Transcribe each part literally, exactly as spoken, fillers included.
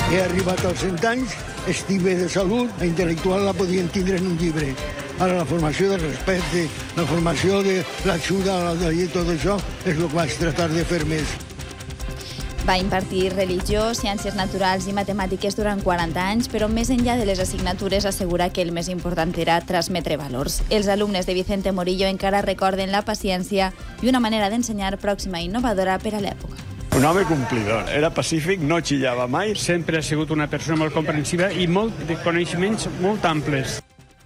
He arribat als cent anys, estic bé de salut, la intel·lectual la podien tindre en un llibre. Ara la formació de respecte, la formació de l'ajuda a la llei, tot això és el que vaig tratar de fer més. Va impartir religió, ciències naturals i matemàtiques durant quaranta anys, però més enllà de les assignatures assegura que el més important era transmetre valors. Els alumnes de Vicente Morillo encara recorden la paciència i una manera d'ensenyar pròxima i innovadora per a l'època. Un home complidor, era pacífic, no xillava mai. Sempre ha sigut una persona molt comprensiva i molt de coneixements molt amples.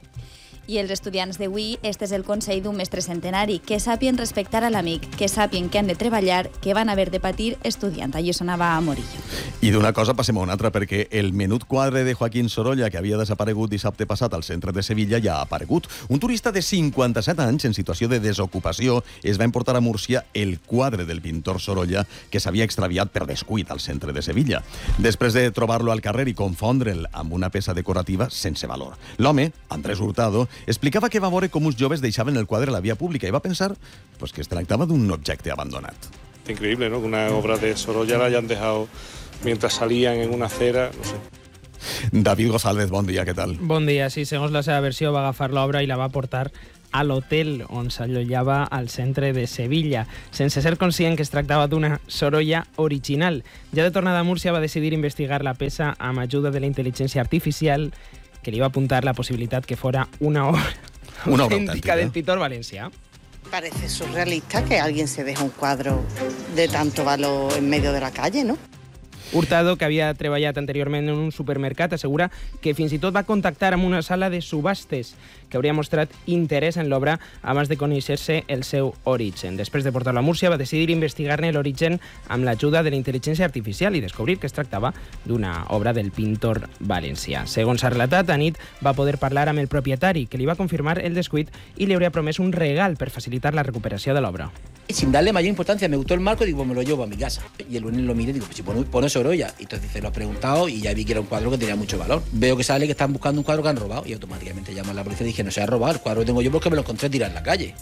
I els estudiants d'avui, este és el consell d'un mestre centenari, que sàpien respectar a l'amic, que sàpien que han de treballar, que van haver de patir estudiant. Allò sonava a Morillo. I d'una cosa passem a una altra, perquè el menut quadre de Joaquín Sorolla, que havia desaparegut dissabte passat al centre de Sevilla, ja ha aparegut. Un turista de cinquanta-set anys, en situació de desocupació, es va emportar a Múrcia el quadre del pintor Sorolla, que s'havia extraviat per descuit al centre de Sevilla. Després de trobar-lo al carrer i confondre'l amb una peça decorativa sense valor. L'home, Andrés Hurtado, explicava que va veure com uns joves deixaven el quadre a la via pública i va pensar pues, que es tractava d'un objecte abandonat. Increíble, ¿no? Que una obra de Sorolla la hayan dejado mientras salían en una acera, no sé. David González, bon dia, què tal? Bon dia, sí, segons la seva versió va agafar l'obra i la va portar a l'hotel on s'allotjava al centre de Sevilla, sense ser conscient que es tractava d'una Sorolla original. Ja de tornada a Múrcia va decidir investigar la peça amb ajuda de la intel·ligència artificial que li va apuntar la possibilitat que fora una obra, una obra auténtica del pintor valencià. Parece surrealista que alguien se deje un cuadro de tanto valor en medio de la calle, ¿no? Hurtado, que havia treballat anteriorment en un supermercat, assegura que fins i tot va contactar amb una sala de subhastes que hauria mostrat interès en l'obra abans de conèixer-se el seu origen. Després de portar-lo a Múrcia, va decidir investigar-ne l'origen amb l'ajuda de la intel·ligència artificial i descobrir que es tractava d'una obra del pintor valencià. Segons ha relatat, a nit va poder parlar amb el propietari, que li va confirmar el descuit i li hauria promès un regal per facilitar la recuperació de l'obra. Sin darle mayor importancia, me gustó el marco y digo, pues me lo llevo a mi casa. Y el lunes lo miré y digo, pues si pone, pone Sorolla. Y entonces dice, lo has preguntado y ya vi que era un cuadro que tenía mucho valor. Veo que sale que están buscando un cuadro que han robado y automáticamente llamo a la policía y dije, no se ha robado, el cuadro lo tengo yo porque me lo encontré tirado en la calle.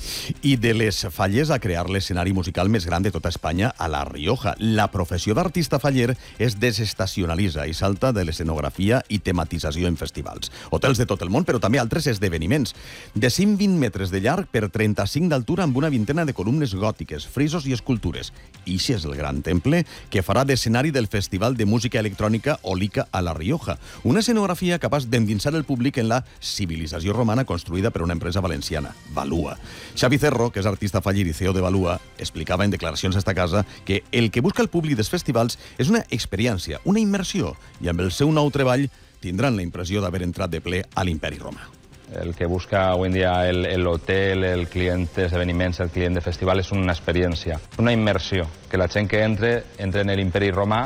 I de les Falles a crear l'escenari musical més gran de tota Espanya a La Rioja. La professió d'artista faller es desestacionalitza i salta de l'escenografia i tematització en festivals. Hotels de tot el món, però també altres esdeveniments. De cent vint metres de llarg per trenta-cinc d'altura amb una vintena de columnes gòtiques, frisos i escultures. Ixe és el gran temple que farà d'escenari del Festival de Música Electrònica Olica a La Rioja. Una escenografia capaç d'endinsar el públic en la civilització romana construïda per una empresa valenciana, Valua. Xavi Cerro, que és artista faller i C E O de Valua, explicava en declaracions a esta casa que el que busca el públic dels festivals és una experiència, una immersió, i amb el seu nou treball tindran la impressió d'haver entrat de ple a l'imperi romà. El que busca hoy en día el, el hotel, el client d'esdeveniments, el client de festival, és una experiència, una immersió, que la gent que entre, entre en l'imperi romà.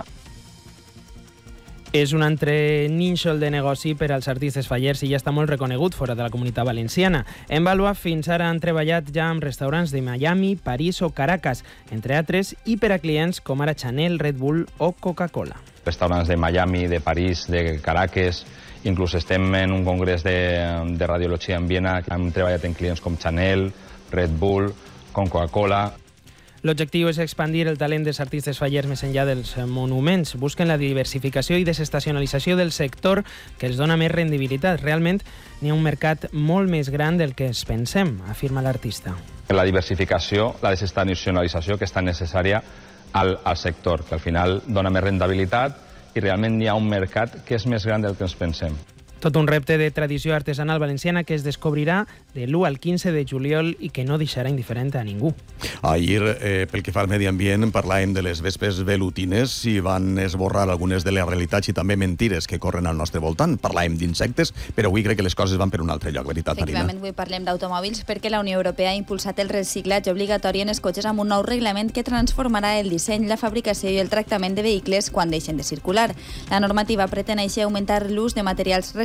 És un altre nínxol de negoci per als artistes fallers i ja està molt reconegut fora de la comunitat valenciana. En Valua fins ara han treballat ja amb restaurants de Miami, París o Caracas, entre altres, i per a clients com ara Chanel, Red Bull o Coca-Cola. Restaurants de Miami, de París, de Caracas, inclús estem en un congrés de, de radiologia en Viena, hem treballat en clients com Chanel, Red Bull, com Coca-Cola. L'objectiu és expandir el talent dels artistes fallers més enllà dels monuments. Busquen la diversificació i desestacionalització del sector que els dona més rendibilitat. Realment n'hi ha un mercat molt més gran del que es pensem, afirma l'artista. La diversificació, la desestacionalització que és tan necessària al, al sector, que al final dona més rendibilitat i realment hi ha un mercat que és més gran del que ens pensem. Tot un repte de tradició artesanal valenciana que es descobrirà de l'u al quinze de juliol i que no deixarà indiferent a ningú. Ahir, eh, pel que fa al medi ambient, parlàvem de les vespes velutines i van esborrar algunes de les realitats i també mentires que corren al nostre voltant. Parlàvem d'insectes, però avui crec que les coses van per un altre lloc, veritat, Marina? Efectivament, avui parlem d'automòbils perquè la Unió Europea ha impulsat el reciclatge obligatori en els cotxes amb un nou reglament que transformarà el disseny, la fabricació i el tractament de vehicles quan deixen de circular. La normativa pretén així augmentar l'ús de materials reciclats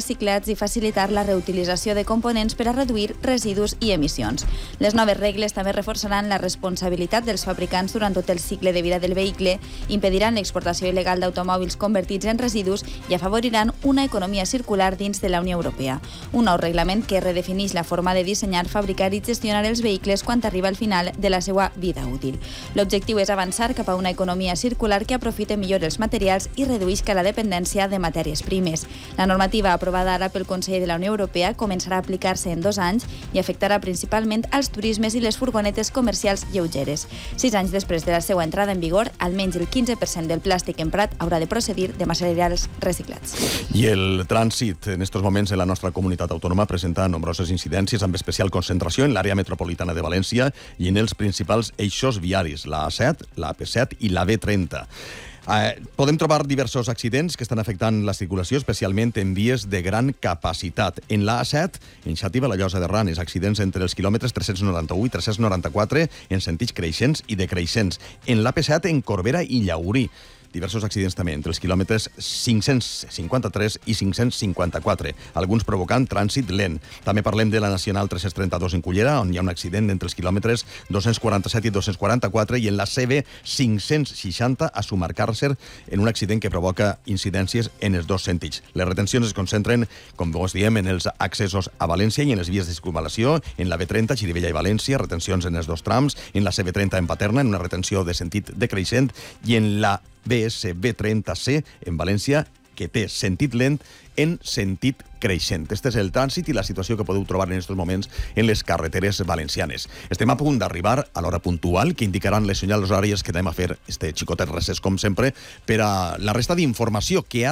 reciclats i facilitar la reutilització de components per a reduir residus i emissions. Les noves regles també reforçaran la responsabilitat dels fabricants durant tot el cicle de vida del vehicle, impediran l'exportació il·legal d'automòbils convertits en residus i afavoriran una economia circular dins de la Unió Europea. Un nou reglament que redefineix la forma de dissenyar, fabricar i gestionar els vehicles quan arriba al final de la seva vida útil. L'objectiu és avançar cap a una economia circular que aprofite millor els materials i reduïsca la dependència de matèries primes. La normativa aprovada ara pel Consell de la Unió Europea començarà a aplicar-se en dos anys i afectarà principalment als turismes i les furgonetes comercials lleugeres. Sis anys després de la seva entrada en vigor, almenys el quinze per cent del plàstic emprat haurà de procedir de materials reciclats. I el trànsit en aquests moments en la nostra comunitat autònoma presenta nombroses incidències amb especial concentració en l'àrea metropolitana de València i en els principals eixos viaris, la A set, la A P set i la B trenta. Eh, podem trobar diversos accidents que estan afectant la circulació, especialment en vies de gran capacitat. En la A set, en Xàtiva, la Llosa de Ranes, accidents entre els quilòmetres tres-cents noranta-u i tres-cents noranta-quatre en sentits creixents i decreixents. En l'A P set, en Corbera i Llaurí, diversos accidents també entre els quilòmetres cinc-cents cinquanta-tres i cinc-cents cinquanta-quatre, alguns provocant trànsit lent. També parlem de la Nacional tres-cents trenta-dos en Cullera, on hi ha un accident entre els quilòmetres dos-cents quaranta-set i dos-cents quaranta-quatre, i en la C B cinc-cents seixanta a Sumar-Càrcer, en un accident que provoca incidències en els dos sentits. Les retencions es concentren, com vos diem, en els accessos a València i en les vies de circunvalació, en la B trenta, Xirivella i València, retencions en els dos trams, en la C B trenta en Paterna, en una retenció de sentit decreixent, i en la B S B trenta C en València, que té sentit lent en sentit creixent. Este és el trànsit i la situació que podeu trobar en aquests moments en les carreteres valencianes. Estem a punt d'arribar a l'hora puntual que indicaran les senyals horàries que anem a fer este xicotet recés, com sempre, per a la resta d'informació que ara